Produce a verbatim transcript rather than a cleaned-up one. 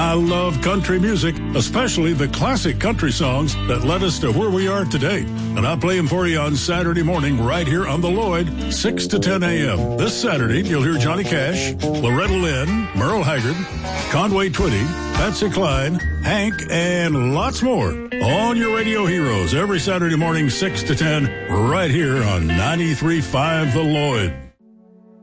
I love country music, especially the classic country songs that led us to where we are today. And I play them for you on Saturday morning right here on the Lloyd, six to ten a.m. This Saturday, you'll hear Johnny Cash, Loretta Lynn, Merle Haggard, Conway Twitty, Patsy Cline, Hank, and lots more on your Radio Heroes every Saturday morning, six to ten, right here on ninety-three point five The Lloyd.